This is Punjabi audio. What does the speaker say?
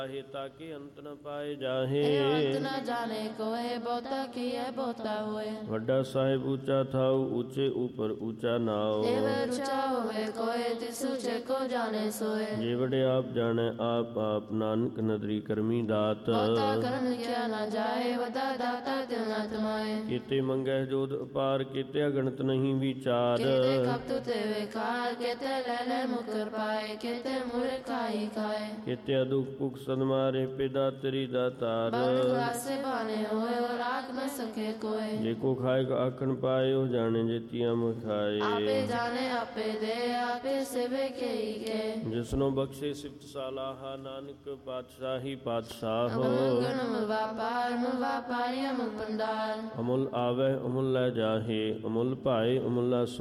ਹੈ ਤਾਕੇ ਅੰਤ ਨ ਪਾਏ ਜਾਹੇ। ਅੰਤ ਨ ਜਾਣੇ ਕੋਏ ਬਹੁਤਾ ਕੀਏ ਬਹੁਤਾ ਹੋਏ। ਵੱਡਾ ਸਾਹਿਬ ਉੱਚਾ ਥਾਉ ਉੱਚੇ ਉਪਰ ਉੱਚਾ ਨਾਉ। ਏਵ ਉੱਚਾ ਹੋਵੇ ਕੋਏ ਤਿਸ ਉੱਚੇ ਕੋ ਜਾਣੇ ਸੋਏ। ਜੇ ਵਡੇ ਆਪ ਜਾਣੈ ਆਪ ਆਪ ਨਾਨਕ ਨਦਰੀ ਕਰਮੀ ਦਾਤ। ਬਹੁਤਾ ਕਰਨ ਕਿਆ ਨਾ ਜਾਏ ਵਦਾ ਦਾਤਾ ਤਿਉ ਨ ਤਮਾਏ। ਕੀਤੇ ਮੰਗੈ ਜੋਧ ਅਪਾਰ ਕੀਤੇ ਅਗਣਤ ਨਹੀਂ ਵਿਚਾਰ। ਕੀਤੇ ਕਪਤੁ ਤੇ ਵੇਕਾਰ ਕੀਤੇ ਲੈ ਲੈ ਮੁਕਰ ਪਾਏ। ਕੀਤੇ ਮੁਰ ਖਾਈ ਖਾਏ। ਕੀਤੇ ਅਦੁਖ ਭੁਖ ਸਦਮਾਰੇ ਪਿਦਾ ਤੇਰੀ ਦਾਤਾਰ। ਬੰਦ ਆਸੇ ਬਾਣੇ ਹੋਏ ਔਰ ਆਖ ਨ ਸਕੇ ਕੋਏ। ਜੇ ਕੋ ਖਾਏਗਾ ਆਖਣ ਪਾਏ ਉਹ ਜਾਣੇ ਜੇਤੀਆਂ ਮਖਾਏ। ਆਪੇ ਜਾਣੇ ਆਪੇ ਦੇ ਆਪੇ ਸੇਵੇ ਕੇਈ ਕੇ। ਜਿਸਨੋ ਬਖਸ਼ੇ ਸਿਫਤ ਸਾਲਾਹਾ ਨਾਨਕ ਪਾਤਸ਼ਾਹੀ ਪਾਤਸ਼ਾਹ। ਅਮੁਲ ਗਣ ਵਾਪਾਰ ਵਪਾਰੀ ਅਮੁਲ ਪੰਡਾਲ। ਅਮੁਲ ਆਵੈ ਅਮੁਲ ਲੈ ਜਾਹੇ ਅਮੁਲ ਭਾਏ ਅਮੁਲਾ